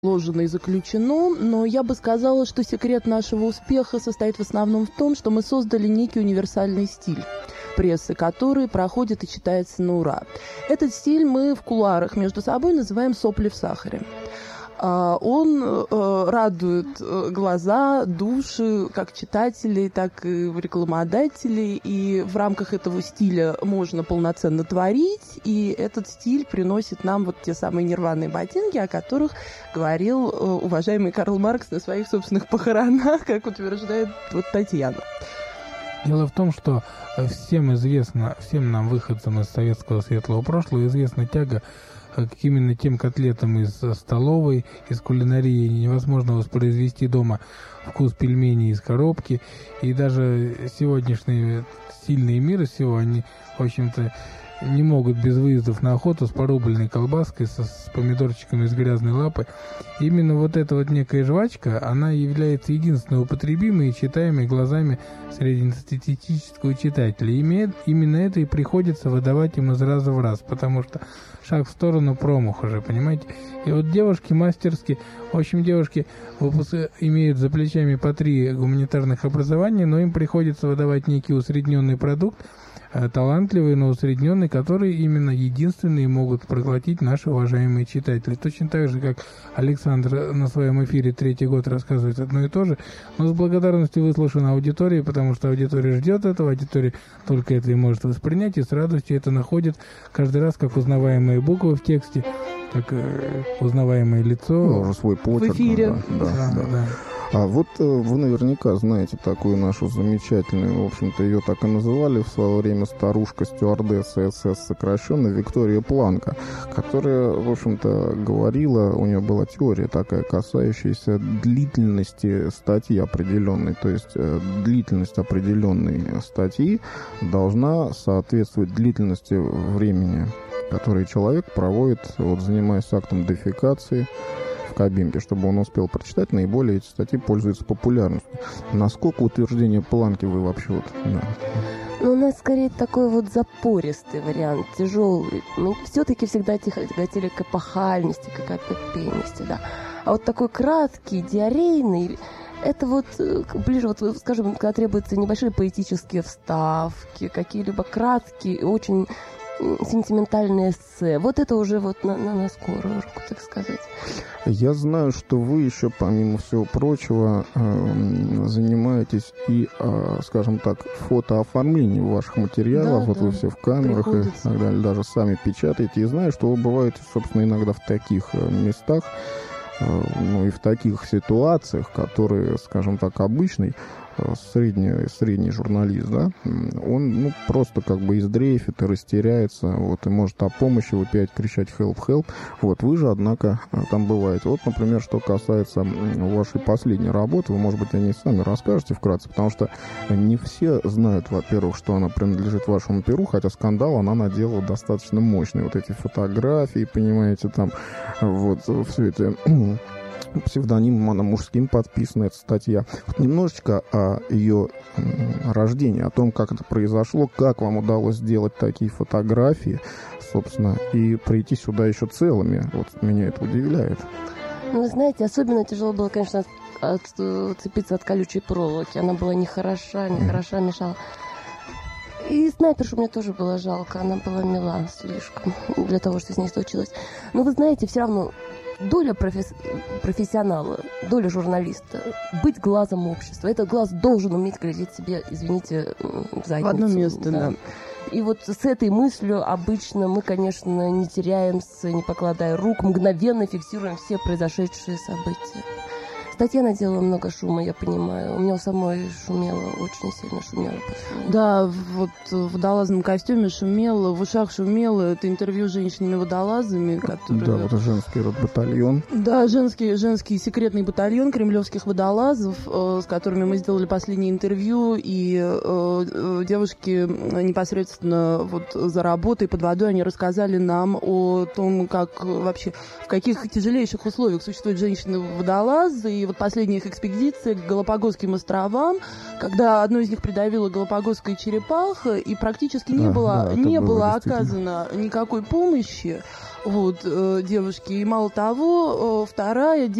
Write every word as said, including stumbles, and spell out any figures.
вложено и заключено, но я бы сказала, что секрет нашего успеха состоит в основном в том, что мы создали некий универсальный стиль прессы, который проходит и читается на ура. Этот стиль мы в кулуарах между собой называем «сопли в сахаре». Он радует глаза, души как читателей, так и рекламодателей, и в рамках этого стиля можно полноценно творить, и этот стиль приносит нам вот те самые нирваные ботинки, о которых говорил уважаемый Карл Маркс на своих собственных похоронах, как утверждает вот Татьяна. Дело в том, что всем известно, всем нам, выходцам из советского светлого прошлого, известна тяга к именно тем котлетам из столовой, из кулинарии. Невозможно воспроизвести дома вкус пельменей из коробки. И даже сегодняшние сильные мира сего, они, в общем-то, не могут без выездов на охоту с порубленной колбаской, со, с помидорчиками из грязной лапы. Именно вот эта вот некая жвачка, она является единственной употребимой и читаемой глазами среднестатистического читателя. И именно это и приходится выдавать им из раза в раз, потому что шаг в сторону промах уже, понимаете? И вот девушки мастерски, в общем, девушки выпуск... имеют за плечами по три гуманитарных образования, но им приходится выдавать некий усредненный продукт, талантливый, но усредненный, который именно единственные могут проглотить наши уважаемые читатели. Точно так же, как Александр на своем эфире третий год рассказывает одно и то же, но с благодарностью выслушана аудитории, потому что аудитория ждет этого, аудитория только это и может воспринять, и с радостью это находит каждый раз как узнаваемые буквы в тексте, как э, узнаваемое лицо. Ну, уже свой почерк. В эфире. Да, да, да, да. Да. А вот э, вы наверняка знаете такую нашу замечательную, в общем-то, ее так и называли в свое время старушка-стюардесса СС, сокращенно Виктория Планка, которая, в общем-то, говорила, у нее была теория такая, касающаяся длительности статьи определенной, то есть э, длительность определенной статьи должна соответствовать длительности времени, которое человек проводит, вот, занимаясь актом дефекации в кабинке, чтобы он успел прочитать. Наиболее эти статьи пользуются популярностью. Насколько утверждение Планки вы вообще вот... Да. Ну, у нас скорее такой вот запористый вариант, тяжелый. Мы все-таки всегда тяготели к эпохальности, к эпопейности, да. А вот такой краткий, диарейный, это вот ближе, вот, скажем, когда требуются небольшие поэтические вставки, какие-либо краткие, очень сентиментальные эссе. Вот это уже вот на, на, на скорую руку, так сказать. Я знаю, что вы еще, помимо всего прочего, э, занимаетесь и, э, скажем так, фотооформлением ваших материалов. Да, вот да. Вы все в камерах и так далее, даже сами печатаете. И знаю, что вы бываете, собственно, иногда в таких местах, э, ну и в таких ситуациях, которые, скажем так, обычный средний, средний журналист, да, он, ну, просто как бы издрейфит и растеряется, вот, и может о помощи выпять, кричать help, help, вот, вы же, однако, там бываете. Вот, например, что касается вашей последней работы, вы, может быть, о ней сами расскажете вкратце, потому что не все знают, во-первых, что она принадлежит вашему перу, хотя скандал она наделала достаточно мощный, вот эти фотографии, понимаете, там, вот, все это... псевдонимом, она мужским подписана, эта статья. Вот немножечко о ее рождении, о том, как это произошло, как вам удалось сделать такие фотографии, собственно, и прийти сюда еще целыми. Вот меня это удивляет. Ну, вы знаете, особенно тяжело было, конечно, отцепиться от колючей проволоки. Она была нехороша, нехороша, mm. мешала. И снайпершу мне тоже было жалко. Она была мила слишком для того, что с ней случилось. Но вы знаете, все равно доля професс... профессионала, доля журналиста — быть глазом общества. Этот глаз должен уметь глядеть себе, извините, в задницу. В одно место, да. да. И вот с этой мыслью обычно мы, конечно, не теряемся, не покладая рук, мгновенно фиксируем все произошедшие события. Статья наделала много шума, я понимаю. У меня у самой шумело, очень сильно шумело. Да, вот в водолазном костюме шумело, в ушах шумело. Это интервью с женщинами-водолазами, которые... Да, вот женский батальон. Да, женский, женский секретный батальон кремлевских водолазов, э, с которыми мы сделали последнее интервью, и э, девушки непосредственно вот за работой под водой, они рассказали нам о том, как вообще, в каких тяжелейших условиях существуют женщины-водолазы, и вот последних экспедициях к Галапагосским островам, когда одну из них придавила галапагосская черепаха, и практически не да, было, да, не было, было оказано никакой помощи вот, э, девушке. И мало того, э, вторая